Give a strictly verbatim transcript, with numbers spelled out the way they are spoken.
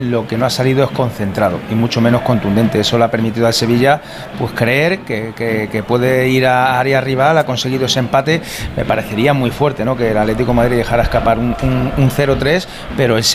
lo que no ha salido es concentrado y mucho menos contundente. Eso le ha permitido al Sevilla pues creer que, que, que puede ir a área rival. Ha conseguido ese empate. Me parecería muy fuerte, ¿no?, que el Atlético de Madrid dejara escapar un, un, un cero tres, pero el